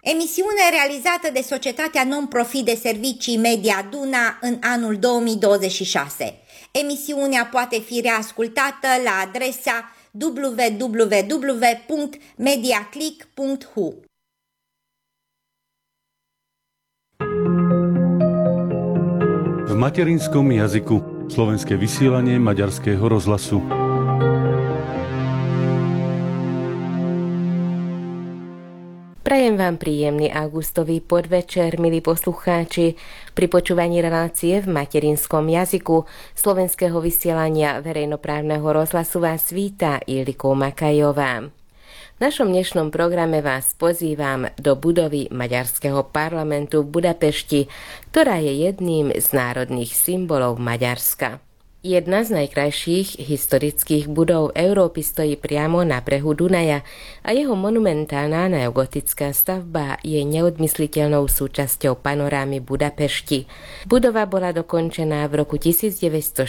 Emisiune realizată de societatea non-profit de servicii Media Duna în anul 2026. Emisiunea poate fi reascultată la adresa www.mediaclick.hu. V materinskom jazyku slovenské vysielanie Maďarského rozhlasu. Prajem vám príjemný augustový podvečer, milí poslucháči. Pri počúvaní relácie v materinskom jazyku slovenského vysielania verejnoprávneho rozhlasu vás víta Ildiko Makajová. V našom dnešnom programe vás pozývam do budovy Maďarského parlamentu v Budapešti, ktorá je jedným z národných symbolov Maďarska. Jedna z najkrajších historických budov Európy stojí priamo na brehu Dunaja a jeho monumentálna neogotická stavba je neodmysliteľnou súčasťou panorámy Budapešti. Budova bola dokončená v roku 1904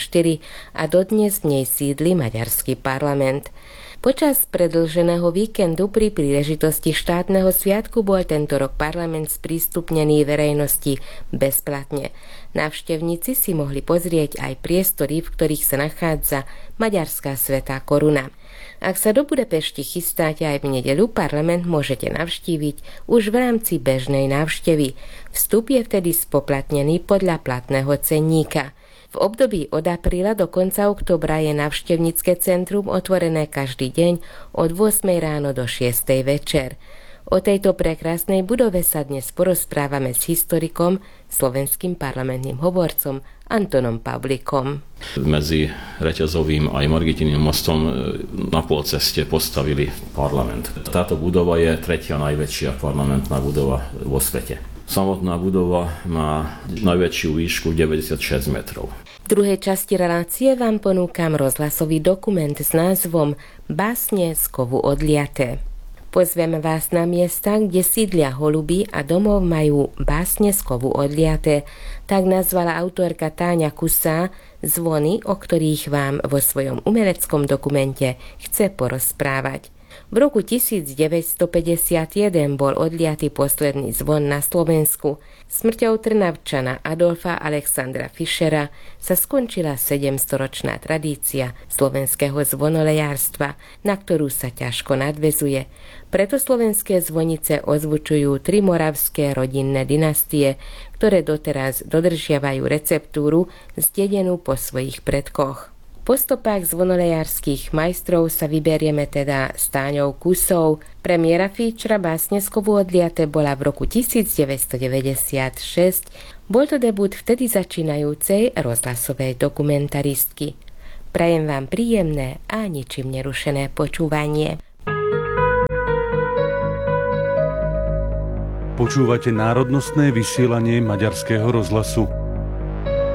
a dodnes v nej sídli Maďarský parlament. Počas predĺženého víkendu pri príležitosti štátneho sviatku bol tento rok parlament sprístupnený verejnosti bezplatne. Návštevníci si mohli pozrieť aj priestory, v ktorých sa nachádza Maďarská svätá koruna. Ak sa do Budapešti chystáte aj v nedeľu, parlament môžete navštíviť už v rámci bežnej návštevy. Vstup je vtedy spoplatnený podľa platného cenníka. V období od apríla do konca októbra je návštevnícke centrum otvorené každý deň od 8 ráno do 6 večer. O tejto prekrásnej budove sa dnes porozprávame s historikom, slovenským parlamentným hovorcom Antonom Pavlikom. Medzi Reťazovým aj Margitiným mostom na polceste postavili parlament. Táto budova je tretia najväčšia parlamentná budova vo svete. Samotná budova má najväčšiu výšku 96 metrov. V druhej časti relácie vám ponúkam rozhlasový dokument s názvom Básne z kovu odliaté. Pozveme vás na miesta, kde sídlia holuby a domov majú básne z kovu odliaté. Tak nazvala autorka Táňa Kusá zvony, o ktorých vám vo svojom umeleckom dokumente chce porozprávať. V roku 1951 bol odliatý posledný zvon na Slovensku. Smrťou Trnavčana Adolfa Alexandra Fischera sa skončila 700-ročná tradícia slovenského zvonolejárstva, na ktorú sa ťažko nadväzuje. Preto slovenské zvonice ozvučujú tri moravské rodinné dynastie, ktoré doteraz dodržiavajú receptúru zdedenú po svojich predkoch. Po stopách zvonolejárskych majstrov sa vyberieme teda s Táňou Kusou. Premiéra featura Básne z kovu odliaté bola v roku 1996. Bol to debut vtedy začínajúcej rozhlasovej dokumentaristky. Prajem vám príjemné a ničím nerušené počúvanie. Počúvate národnostné vysielanie Maďarského rozhlasu.